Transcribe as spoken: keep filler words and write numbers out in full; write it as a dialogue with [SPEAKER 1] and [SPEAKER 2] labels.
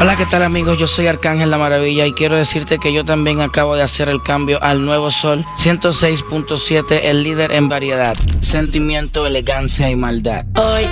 [SPEAKER 1] Hola, ¿qué tal amigos? Yo soy Arcángel La Maravilla y quiero decirte que yo también acabo de hacer el cambio al nuevo Sol ciento seis punto siete, el líder en variedad, sentimiento, elegancia y maldad.
[SPEAKER 2] Hoy